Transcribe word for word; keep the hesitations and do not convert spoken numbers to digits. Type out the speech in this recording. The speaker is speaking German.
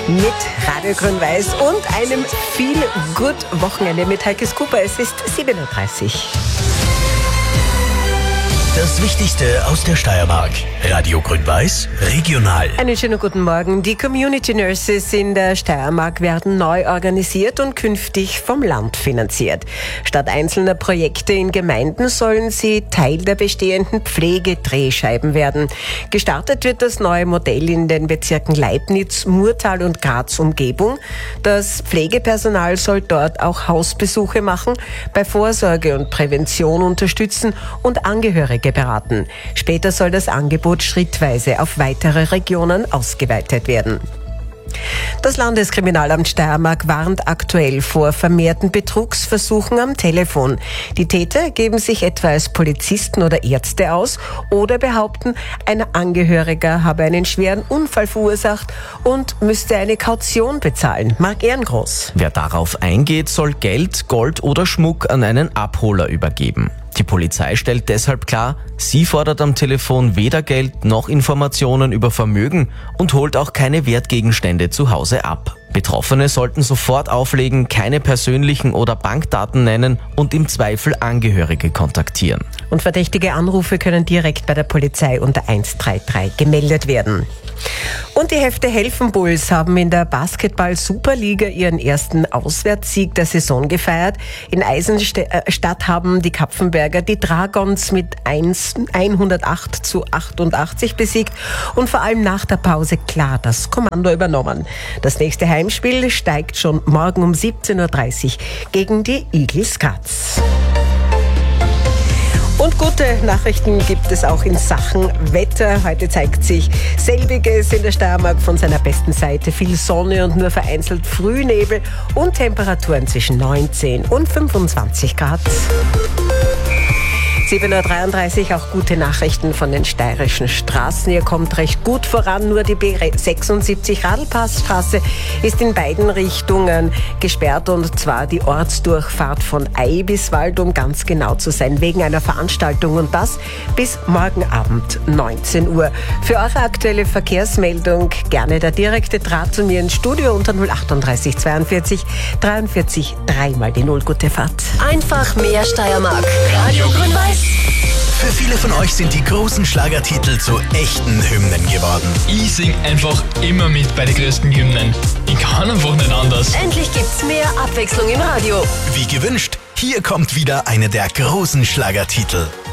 mit Radio Grün-Weiß und einem viel gut Wochenende mit Heike Cooper. Es ist sieben Uhr dreißig. Das Wichtigste aus der Steiermark. Radio Grün-Weiß, regional. Einen schönen guten Morgen. Die Community Nurses in der Steiermark werden neu organisiert und künftig vom Land finanziert. Statt einzelner Projekte in Gemeinden sollen sie Teil der bestehenden Pflegedrehscheiben werden. Gestartet wird das neue Modell in den Bezirken Leibnitz, Murtal und Graz Umgebung. Das Pflegepersonal soll dort auch Hausbesuche machen, bei Vorsorge und Prävention unterstützen und Angehörige beraten. Später soll das Angebot schrittweise auf weitere Regionen ausgeweitet werden. Das Landeskriminalamt Steiermark warnt aktuell vor vermehrten Betrugsversuchen am Telefon. Die Täter geben sich etwa als Polizisten oder Ärzte aus oder behaupten, ein Angehöriger habe einen schweren Unfall verursacht und müsste eine Kaution bezahlen. Marc Ehrengroß. Wer darauf eingeht, soll Geld, Gold oder Schmuck an einen Abholer übergeben. Die Polizei stellt deshalb klar, sie fordert am Telefon weder Geld noch Informationen über Vermögen und holt auch keine Wertgegenstände zu Hause ab. Betroffene sollten sofort auflegen, keine persönlichen oder Bankdaten nennen und im Zweifel Angehörige kontaktieren. Und verdächtige Anrufe können direkt bei der Polizei unter eins drei drei gemeldet werden. Und die Hefte Helfenbulls haben in der Basketball-Superliga ihren ersten Auswärtssieg der Saison gefeiert. In Eisenstadt haben die Kapfenberger die Dragons mit hundertacht zu achtundachtzig besiegt und vor allem nach der Pause klar das Kommando übernommen. Das nächste Heimspiel steigt schon morgen um siebzehn Uhr dreißig gegen die Eagles Graz. Und gute Nachrichten gibt es auch in Sachen Wetter. Heute zeigt sich selbiges in der Steiermark von seiner besten Seite. Viel Sonne und nur vereinzelt Frühnebel und Temperaturen zwischen neunzehn und fünfundzwanzig Grad. sieben Uhr dreiunddreißig, auch gute Nachrichten von den steirischen Straßen. Ihr kommt recht gut voran, nur die B sechsundsiebzig Radlpassstraße ist in beiden Richtungen gesperrt und zwar die Ortsdurchfahrt von Eibiswald, um ganz genau zu sein, wegen einer Veranstaltung und das bis morgen Abend neunzehn Uhr. Für eure aktuelle Verkehrsmeldung gerne der direkte Draht zu mir ins Studio unter null achtunddreißig zweiundvierzig dreiundvierzig drei mal die Null. Gute Fahrt. Einfach mehr Steiermark. Radio Grün-Weiß. Für viele von euch sind die großen Schlagertitel zu echten Hymnen geworden. Ich sing einfach immer mit bei den größten Hymnen. Ich kann einfach nicht anders. Endlich gibt's mehr Abwechslung im Radio. Wie gewünscht, hier kommt wieder eine der großen Schlagertitel.